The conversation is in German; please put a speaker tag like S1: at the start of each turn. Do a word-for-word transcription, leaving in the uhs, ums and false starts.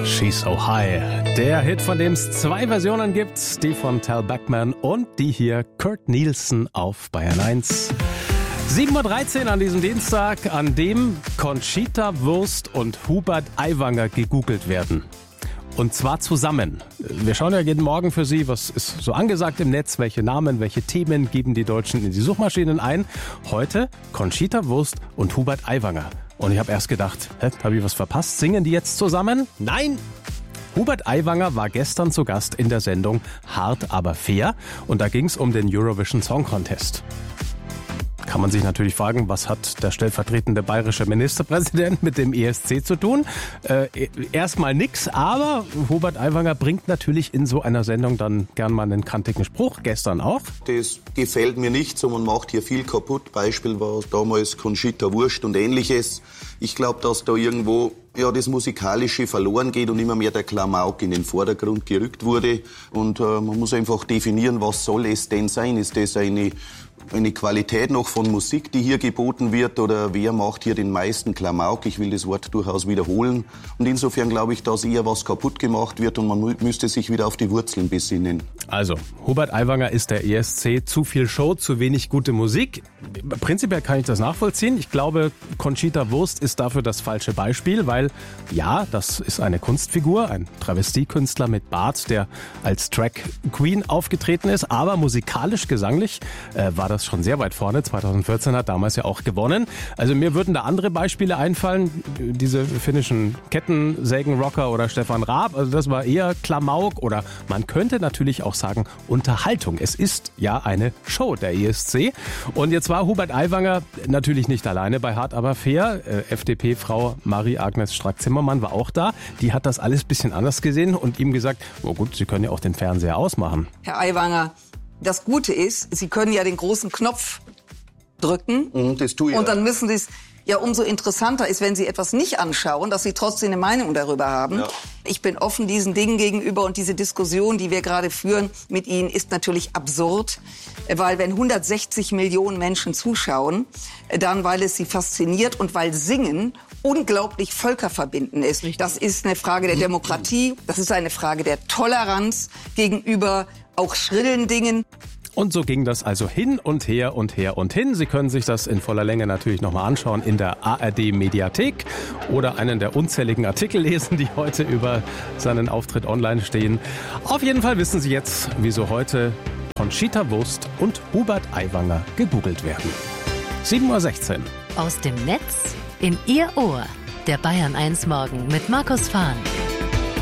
S1: She's So High. Der Hit, von dem es zwei Versionen gibt, die von Tal Bachman und die hier Kurt Nielsen auf Bayern eins. sieben Uhr dreizehn an diesem Dienstag, an dem Conchita Wurst und Hubert Aiwanger gegoogelt werden. Und zwar zusammen. Wir schauen ja jeden Morgen für Sie, was ist so angesagt im Netz, welche Namen, welche Themen geben die Deutschen in die Suchmaschinen ein. Heute Conchita Wurst und Hubert Aiwanger. Und ich habe erst gedacht, hä, habe ich was verpasst? Singen die jetzt zusammen? Nein! Hubert Aiwanger war gestern zu Gast in der Sendung Hart aber fair und da ging es um den Eurovision Song Contest. Kann man sich natürlich fragen, was hat der stellvertretende bayerische Ministerpräsident mit dem E S C zu tun? Äh, erstmal nix, aber Hubert Aiwanger bringt natürlich in so einer Sendung dann gern mal einen kantigen Spruch, gestern auch.
S2: Das gefällt mir nicht so, man macht hier viel kaputt. Beispiel war damals Conchita Wurst und ähnliches. Ich glaube, dass da irgendwo ja, das Musikalische verloren geht und immer mehr der Klamauk in den Vordergrund gerückt wurde. Und äh, man muss einfach definieren, was soll es denn sein? Ist das eine, eine Qualität noch von Musik, die hier geboten wird? Oder wer macht hier den meisten Klamauk? Ich will das Wort durchaus wiederholen. Und insofern glaube ich, dass eher was kaputt gemacht wird und man mü- müsste sich wieder auf die Wurzeln besinnen.
S1: Also, Hubert Aiwanger ist der E S C. Zu viel Show, zu wenig gute Musik. Prinzipiell kann ich das nachvollziehen. Ich glaube, Conchita Wurst ist dafür das falsche Beispiel, weil ja, das ist eine Kunstfigur, ein Travestiekünstler mit Bart, der als Drag Queen aufgetreten ist, aber musikalisch, gesanglich äh, war das schon sehr weit vorne. zwanzig vierzehn hat damals ja auch gewonnen. Also mir würden da andere Beispiele einfallen, diese finnischen Kettensägenrocker oder Stefan Raab, also das war eher Klamauk oder man könnte natürlich auch sagen Unterhaltung. Es ist ja eine Show, der E S C. Und jetzt war Hubert Aiwanger natürlich nicht alleine bei Hart aber fair. Äh, F D P-Frau Marie-Agnes Strack-Zimmermann war auch da. Die hat das alles ein bisschen anders gesehen und ihm gesagt, oh gut, Sie können ja auch den Fernseher ausmachen.
S3: Herr Aiwanger, das Gute ist, Sie können ja den großen Knopf drücken.
S2: Mhm, das tue ich.
S3: Und dann müssen Sie es, ja umso interessanter ist, wenn Sie etwas nicht anschauen, dass Sie trotzdem eine Meinung darüber haben. Ja. Ich bin offen diesen Dingen gegenüber und diese Diskussion, die wir gerade führen mit Ihnen, ist natürlich absurd, weil wenn hundertsechzig Millionen Menschen zuschauen, dann weil es sie fasziniert und weil Singen unglaublich völkerverbindend ist. Das ist eine Frage der Demokratie, das ist eine Frage der Toleranz gegenüber auch schrillen Dingen.
S1: Und so ging das also hin und her und her und hin. Sie können sich das in voller Länge natürlich nochmal anschauen in der A R D-Mediathek oder einen der unzähligen Artikel lesen, die heute über seinen Auftritt online stehen. Auf jeden Fall wissen Sie jetzt, wieso heute Conchita Wurst und Hubert Aiwanger gegoogelt werden. sieben Uhr sechzehn.
S4: Aus dem Netz in Ihr Ohr. Der Bayern eins Morgen mit Markus Fahn.